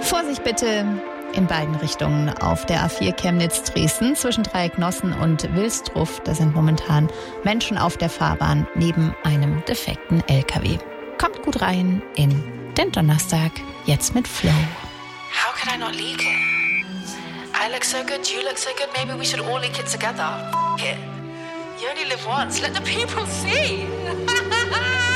Vorsicht bitte in beiden Richtungen auf der A4 Chemnitz-Dresden zwischen Dreiecknossen und Wilsdruff. Da sind momentan Menschen auf der Fahrbahn neben einem defekten LKW. Kommt gut rein in den Donnerstag, jetzt mit Flow. How could I not leak it? I look so good, you look so good, maybe we should all leak it together. F*** it. You only live once, let the people see.